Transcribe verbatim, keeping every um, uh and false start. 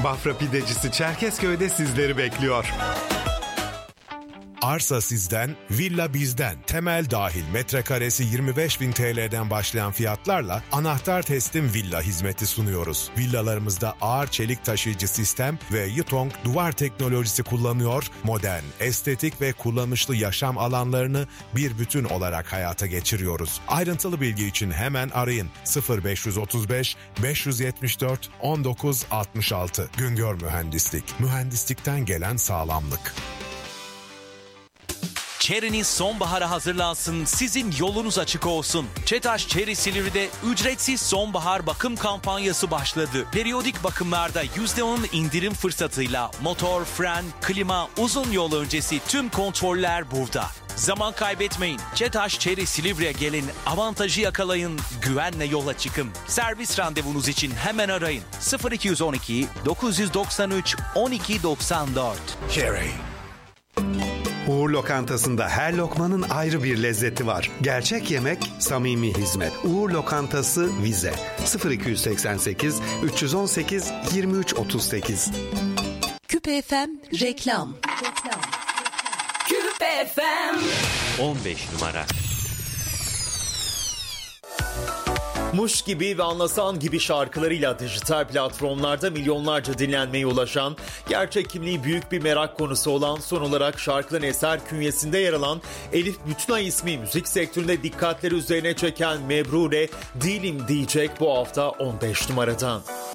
Bafra Pidecisi Çerkezköy'de sizleri bekliyor. Arsa sizden, villa bizden. Temel dahil metrekaresi yirmi beş bin T L'den başlayan fiyatlarla anahtar teslim villa hizmeti sunuyoruz. Villalarımızda ağır çelik taşıyıcı sistem ve Yutong duvar teknolojisi kullanıyor, modern, estetik ve kullanışlı yaşam alanlarını bir bütün olarak hayata geçiriyoruz. Ayrıntılı bilgi için hemen arayın sıfır beş otuz beş beş yetmiş dört on dokuz altmış altı. Güngör Mühendislik, mühendislikten gelen sağlamlık. Chery'niz sonbahara hazırlansın, sizin yolunuz açık olsun. Çetaş Chery Silivri'de ücretsiz sonbahar bakım kampanyası başladı. Periyodik bakımlarda yüzde on indirim fırsatıyla motor, fren, klima, uzun yol öncesi tüm kontroller burada. Zaman kaybetmeyin. Çetaş Chery Silivri'ye gelin, avantajı yakalayın, güvenle yola çıkın. Servis randevunuz için hemen arayın. sıfır iki on iki dokuz doksan üç on iki doksan dört. Chery. Uğur Lokantası'nda her lokmanın ayrı bir lezzeti var. Gerçek yemek, samimi hizmet. Uğur Lokantası Vize sıfır iki seksen sekiz üç on sekiz yirmi üç otuz sekiz. Küpe F M reklam. Küpe F M on beş numara. Muş gibi ve Anlasan gibi şarkılarıyla dijital platformlarda milyonlarca dinlenmeye ulaşan, gerçek kimliği büyük bir merak konusu olan, son olarak şarkıların eser künyesinde yer alan Elif Bütünay ismi müzik sektöründe dikkatleri üzerine çeken Mebrure Değilim diyecek bu hafta on beş numaradan.